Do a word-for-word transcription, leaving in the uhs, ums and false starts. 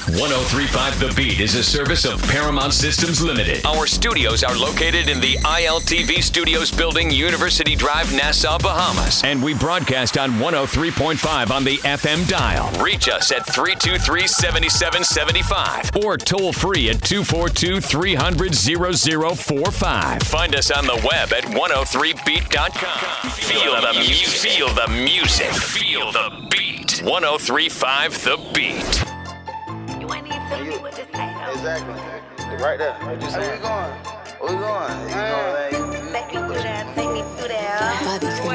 ten thirty-five The Beat is a service of Paramount Systems Limited. Our studios are located in the I L T V Studios building, University Drive, Nassau, Bahamas. And we broadcast on one oh three point five on the F M dial. Reach us at three two three, seven seven seven five or toll free at two four two, three hundred, zero zero four five. Find us on the web at one oh three beat dot com. Feel the music. Feel the music. Feel the beat. ten thirty-five The Beat. You ain't even telling me what to say, though. Exactly. Right there. What you saying? Where we going? Where we going? You know, like, Take me through there, take me through there.